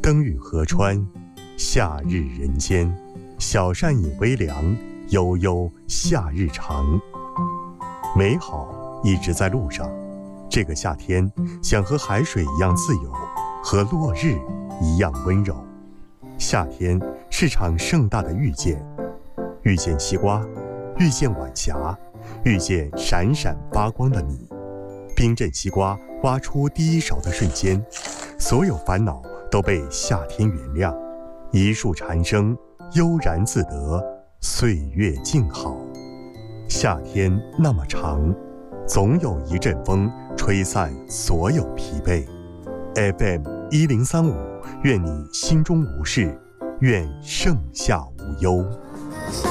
灯雨河川，夏日人间。小扇饮微凉，悠悠夏日长。美好一直在路上。这个夏天，想和海水一样自由，和落日一样温柔。夏天是场盛大的遇见，遇见西瓜，遇见晚霞，遇见闪闪发光的你。冰镇西瓜挖出第一勺的瞬间，所有烦恼都被夏天原谅。一树蝉声，悠然自得，岁月静好。夏天那么长，总有一阵风吹散所有疲惫。FM1035，愿你心中无事，愿盛夏无忧。